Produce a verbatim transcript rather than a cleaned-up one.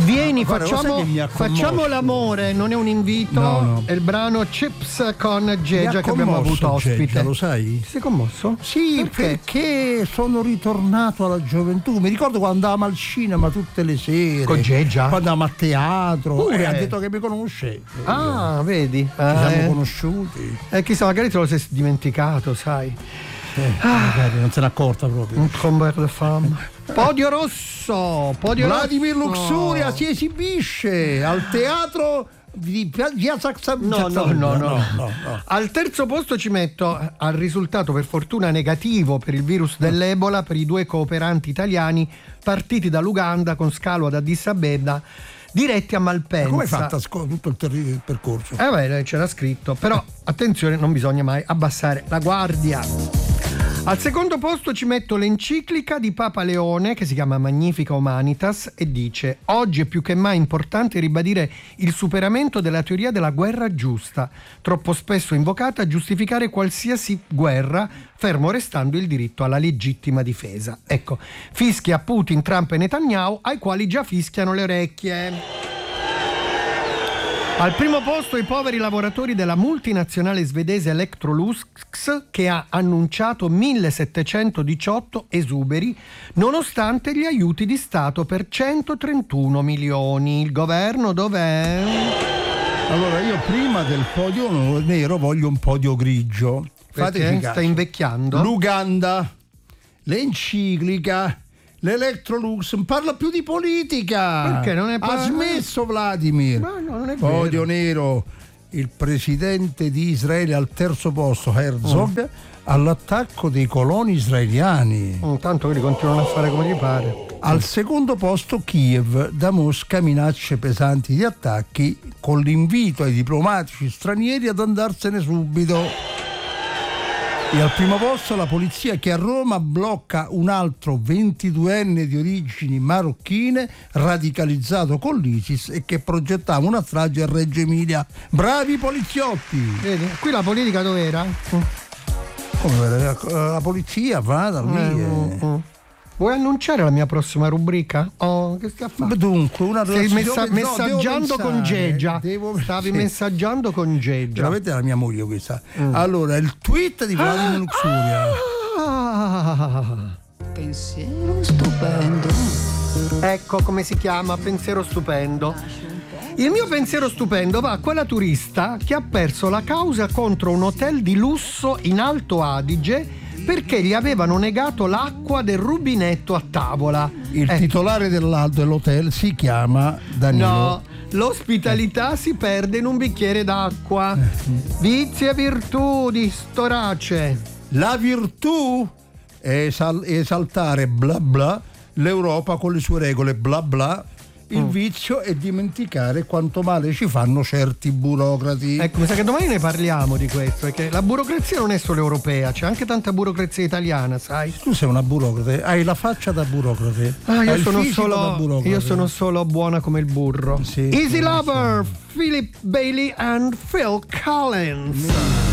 Vieni, Guarda, facciamo, facciamo l'amore, non è un invito. No, no. È il brano Chips con Geggia che abbiamo avuto ospite. Geggia, lo sai? Ti sei commosso? Sì, perché? perché sono ritornato alla gioventù. Mi ricordo quando andavamo al cinema tutte le sere. Con Geggia? Quando andavamo a teatro. Pure. E ha detto che mi conosce. Ah, vedi? Ci siamo eh. conosciuti. Eh, chissà, magari te lo sei dimenticato, sai. Eh, magari non se n'è accorta proprio. Un combat de femme. Podio rosso, podio Vladimir rosso. Luxuria si esibisce al teatro di Piazza San No, no, no, no, no, no. Al terzo posto ci metto al risultato per fortuna negativo per il virus dell'Ebola per i due cooperanti italiani partiti dall'Uganda con scalo ad Addis Abeba diretti a Malpensa. Come hai fatto a sco- tutto il, ter- il percorso? Eh beh, c'era scritto, però attenzione, non bisogna mai abbassare la guardia. Al secondo posto ci metto l'enciclica di Papa Leone che si chiama Magnifica Humanitas e dice: oggi è più che mai importante ribadire il superamento della teoria della guerra giusta, troppo spesso invocata a giustificare qualsiasi guerra, fermo restando il diritto alla legittima difesa. Ecco, fischia Putin, Trump e Netanyahu, ai quali già fischiano le orecchie. Al primo posto i poveri lavoratori della multinazionale svedese Electrolux che ha annunciato millesettecentodiciotto esuberi nonostante gli aiuti di Stato per centotrentuno milioni. Il governo dov'è? Allora io prima del podio nero voglio un podio grigio. Perché Fateci caso. sta invecchiando? L'Uganda, l'enciclica, l'Electrolux, non parla più di politica. Perché non è Ha par- smesso Vladimir. Ma no, non è Podio vero. nero, il presidente di Israele al terzo posto, Herzog, Mm. all'attacco dei coloni israeliani. Intanto quelli continuano a fare come gli pare. Al secondo posto Kiev, da Mosca minacce pesanti di attacchi con l'invito ai diplomatici stranieri ad andarsene subito. E al primo posto la polizia che a Roma blocca un altro ventiduenne di origini marocchine radicalizzato con l'ISIS e che progettava una strage a Reggio Emilia. Bravi poliziotti! Vedi? Qui la politica dov'era? Come la, la polizia va da lì. Mm, e... mm. Vuoi annunciare la mia prossima rubrica? Oh, che stai a fare? Dunque, una Stai messa- no, messaggiando devo con pensare, Geggia. devo- Stavi sì. messaggiando con Geggia. Veramente la mia moglie questa. Mm. Allora, il tweet di Vladimir Luxuria. Ah, Pensiero stupendo. ecco come si chiama, pensiero stupendo. Il mio pensiero stupendo va a quella turista che ha perso la causa contro un hotel di lusso in Alto Adige perché gli avevano negato l'acqua del rubinetto a tavola. Il Eh, titolare dell'alto dell'hotel si chiama Danilo. No, l'ospitalità si perde in un bicchiere d'acqua. Vizi e virtù di Storace. La virtù è esal- esaltare bla bla l'Europa con le sue regole bla bla. Il Mm. vizio è dimenticare quanto male ci fanno certi burocrati. Ecco, mi sa che domani ne parliamo di questo, perché la burocrazia non è solo europea, c'è anche tanta burocrazia italiana, sai? Tu sei una burocrate, hai la faccia da burocrate. Ah, io hai il sono fisico da solo burocrate. io sono solo buona come il burro. Sì, Easy sì, Lover, Philip Bailey and Phil Collins.